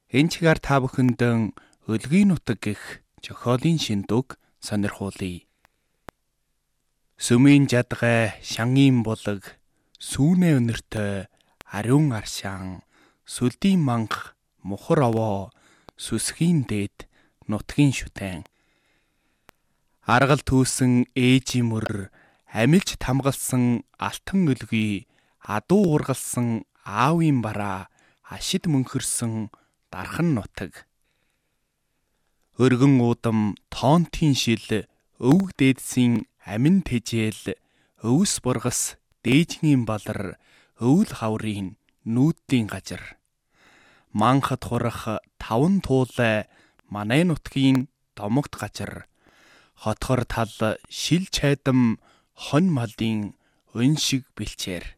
Энэ чигээр та бүхэнд өлгийн нутаг гэх зохиолын шиндүг сонирхуулъя. Сүмийн жадгай, шангийн булаг, сүүнэ өнөртөө, ариун аршаан, сүлдийн манх, мухар овоо, сүсгийн дээд, нутгийн шүтэн. Аргал түүсэн ээжийн мөр, амилж тамгалсан алтан өлгий, адуу ургалсан аавын бараа, ашид мөнхөрсөн дархан нутаг. Өргөн уудам, тоонтын шил, өвөг дээдсийн амин тэжээл, өвс бургас, дээжгийн балар, өвөл хаврын нүүдлийн газар. Манхад хурах таван туулай, манай нутгийн домогт газар. Хотгор тал, шил чайдам, хонь малын өн шиг бэлчээр.